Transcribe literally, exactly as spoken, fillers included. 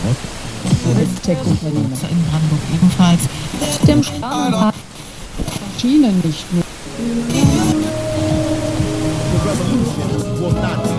Tech-Unternehmen. In Brandenburg ebenfalls. Dem Schienen nicht nur.